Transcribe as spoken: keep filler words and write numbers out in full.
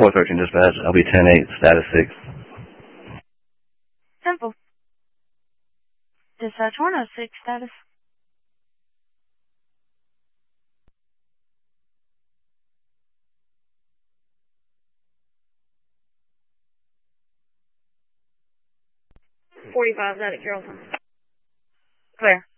four thirteen dispatch. I'll be ten eight, status six. Temple. Dispatch one oh six, status. forty-five, is that at Carrollton? Clear.